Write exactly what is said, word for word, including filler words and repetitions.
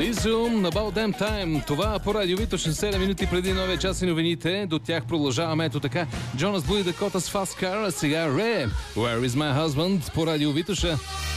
Elysium, About Damn Time. Това по радио Витоша седем минути преди новия час и новините. До тях продължаваме. Ето така. Джонас Блу и Дакота с Fast Car, а сега Ре. Where is my husband? По радио Витоша.